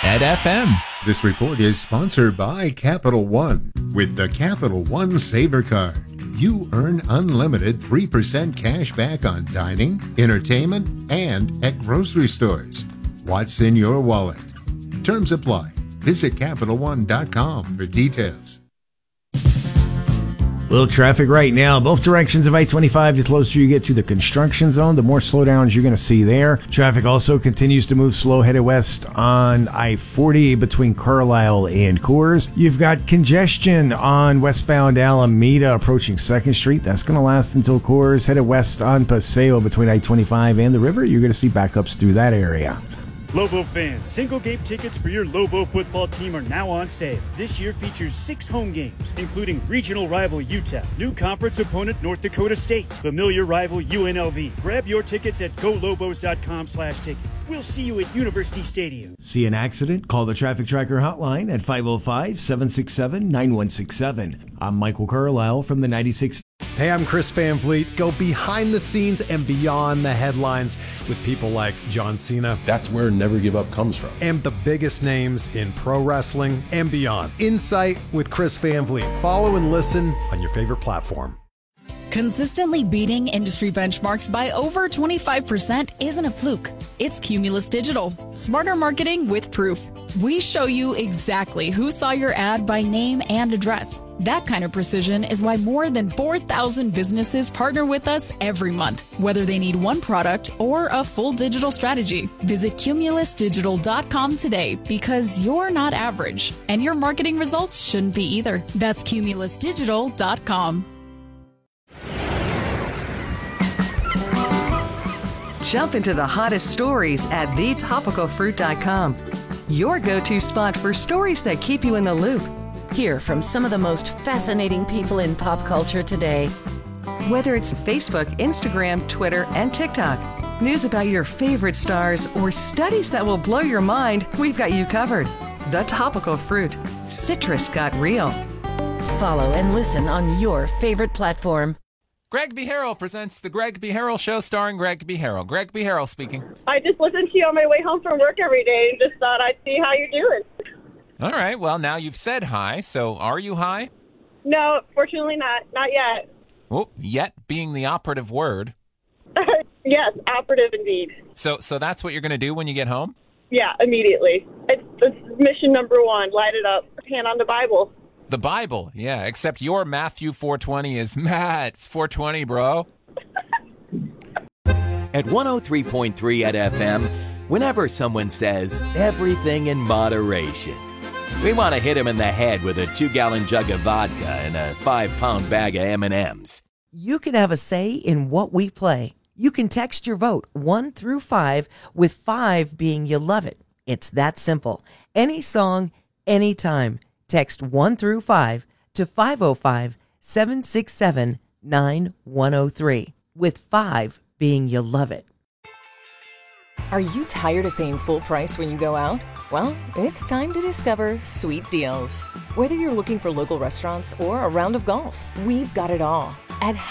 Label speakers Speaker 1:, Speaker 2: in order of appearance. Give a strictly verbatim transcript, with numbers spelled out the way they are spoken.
Speaker 1: at F M.
Speaker 2: This report is sponsored by Capital One. With the Capital One Saver Card, you earn unlimited three percent cash back on dining, entertainment, and at grocery stores. What's in your wallet? Terms apply. Visit Capital One dot com for details.
Speaker 3: Little traffic right now. Both directions of I twenty-five. The closer you get to the construction zone, the more slowdowns you're going to see there. Traffic also continues to move slow headed west on I forty between Carlisle and Coors. You've got congestion on westbound Alameda approaching second Street. That's going to last until Coors. Headed west on Paseo between I twenty-five and the river. You're going to see backups through that area.
Speaker 4: Lobo fans, single-game tickets for your Lobo football team are now on sale. This year features six home games, including regional rival U T E P, new conference opponent North Dakota State, familiar rival U N L V. Grab your tickets at go lobos dot com slash tickets. We'll see you at University Stadium.
Speaker 3: See an accident? Call the Traffic Tracker hotline at five oh five, seven six seven, nine one six seven. I'm Michael Carlisle from the ninety-six.
Speaker 5: Hey, I'm Chris Van Vliet. Go behind the scenes and beyond the headlines with people like John Cena.
Speaker 6: That's where Never Give Up comes from.
Speaker 5: And the biggest names in pro wrestling and beyond. Insight with Chris Van Vliet. Follow and listen on your favorite platform.
Speaker 7: Consistently beating industry benchmarks by over twenty-five percent isn't a fluke. It's Cumulus Digital. Smarter marketing with proof. We show you exactly who saw your ad by name and address. That kind of precision is why more than four thousand businesses partner with us every month, whether they need one product or a full digital strategy. Visit cumulus digital dot com today because you're not average, and your marketing results shouldn't be either. That's cumulus digital dot com.
Speaker 8: Jump into the hottest stories at the topical fruit dot com. Your go-to spot for stories that keep you in the loop.
Speaker 9: Hear from some of the most fascinating people in pop culture today.
Speaker 8: Whether it's Facebook, Instagram, Twitter, and TikTok, news about your favorite stars, or studies that will blow your mind, we've got you covered. The Topical Fruit. Citrus got real.
Speaker 9: Follow and listen on your favorite platform.
Speaker 1: Greg B. Harrell presents The Greg B. Harrell Show starring Greg B. Harrell. Greg B. Harrell speaking.
Speaker 10: I just listen to you on my way home from work every day and just thought I'd see how you're doing.
Speaker 1: All right. Well, now you've said hi, so are you high?
Speaker 10: No, fortunately not. Not yet.
Speaker 1: Oh, yet being the operative word.
Speaker 10: Yes, operative indeed.
Speaker 1: So so that's what you're going to do when you get home?
Speaker 10: Yeah, immediately. It's, it's mission number one. Light it up. Hand on the Bible.
Speaker 1: The Bible, yeah, except your Matthew four twenty is, Matt, it's four twenty, bro.
Speaker 11: At one oh three point three at F M, whenever someone says, everything in moderation, we want to hit them in the head with a two-gallon jug of vodka and a five-pound bag of M and M's.
Speaker 12: You can have a say in what we play. You can text your vote one through five, with five being you love it. It's that simple. Any song, anytime. Text one through five to five oh five, seven six seven, nine one oh three, with five being you love it.
Speaker 13: Are you tired of paying full price when you go out? Well, it's time to discover Sweet Deals. Whether you're looking for local restaurants or a round of golf, we've got it all. At